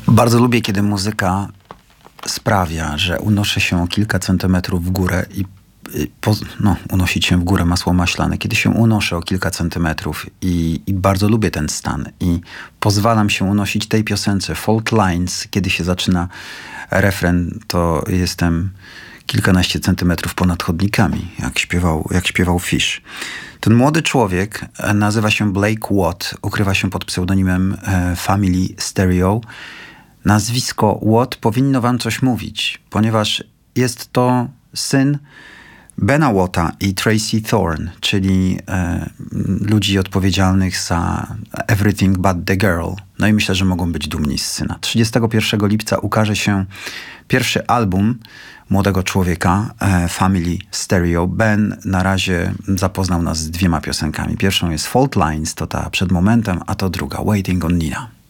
Bardzo lubię, kiedy muzyka sprawia, że unoszę się o kilka centymetrów w górę unosić się w górę masło maślane. Kiedy się unoszę o kilka centymetrów i bardzo lubię ten stan i pozwalam się unosić tej piosence Fault Lines, kiedy się zaczyna refren, to jestem kilkanaście centymetrów ponad chodnikami, jak śpiewał Fish. Ten młody człowiek nazywa się Blake Watt, ukrywa się pod pseudonimem Family Stereo. Nazwisko Watt powinno wam coś mówić, ponieważ jest to syn Bena Watta i Tracy Thorn, czyli ludzi odpowiedzialnych za Everything But The Girl. No i myślę, że mogą być dumni z syna. 31 lipca ukaże się pierwszy album młodego człowieka, Family Stereo. Ben na razie zapoznał nas z 2 piosenkami. Pierwszą jest Fault Lines, to ta przed momentem, a to druga, Waiting on Nina.